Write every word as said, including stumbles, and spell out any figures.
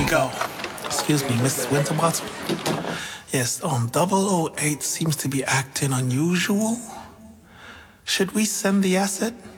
go. Excuse me, Missus Winterbottom. Yes, um, double oh 008 seems to be acting unusual. Should we send the asset?